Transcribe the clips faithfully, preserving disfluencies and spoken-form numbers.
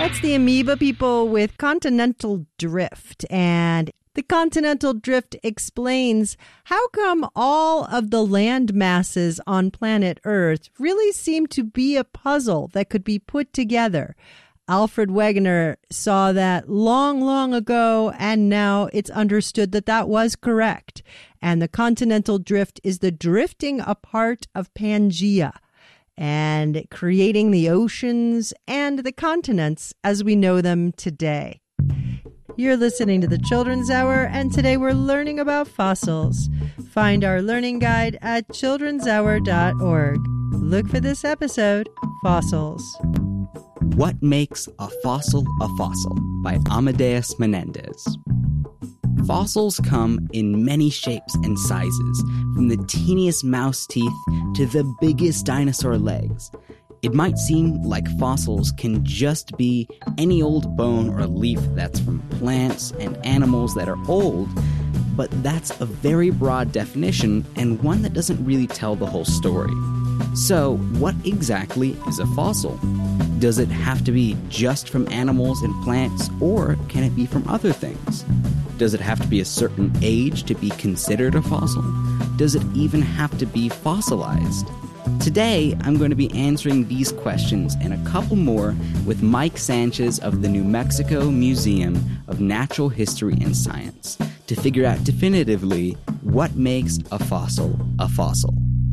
That's the amoeba people with continental drift. And the continental drift explains how come all of the land masses on planet Earth really seem to be a puzzle that could be put together. Alfred Wegener saw that long, long ago, and now it's understood that that was correct. And the continental drift is the drifting apart of Pangaea and creating the oceans and the continents as we know them today. You're listening to the Children's Hour, and today we're learning about fossils. Find our learning guide at children's hour dot org. Look for this episode, Fossils. What Makes a Fossil a Fossil by Amadeus Menendez. Fossils come in many shapes and sizes, from the teeniest mouse teeth to the biggest dinosaur legs. It might seem like fossils can just be any old bone or leaf that's from plants and animals that are old, but that's a very broad definition and one that doesn't really tell the whole story. So, what exactly is a fossil? Does it have to be just from animals and plants, or can it be from other things? Does it have to be a certain age to be considered a fossil? Does it even have to be fossilized? Today, I'm going to be answering these questions and a couple more with Mike Sanchez of the New Mexico Museum of Natural History and Science to figure out definitively what makes a fossil a fossil.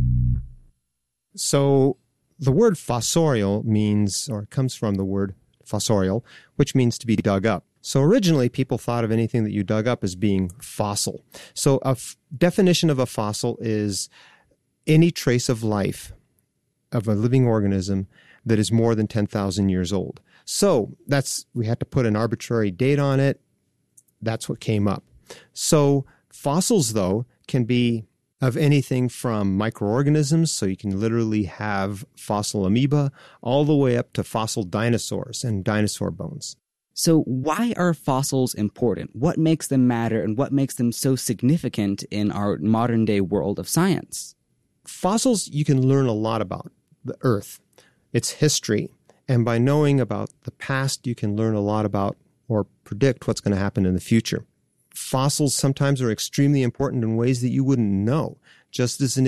So the word fossorial means, or comes from the word fossorial, which means to be dug up. So originally, people thought of anything that you dug up as being fossil. So a f- definition of a fossil is any trace of life of a living organism that is more than ten thousand years old. So that's, we had to put an arbitrary date on it. That's what came up. So fossils, though, can be of anything from microorganisms, so you can literally have fossil amoeba, all the way up to fossil dinosaurs and dinosaur bones. So why are fossils important? What makes them matter, and what makes them so significant in our modern-day world of science? Fossils, you can learn a lot about the Earth, its history, and by knowing about the past, you can learn a lot about or predict what's going to happen in the future. Fossils sometimes are extremely important in ways that you wouldn't know. Just as an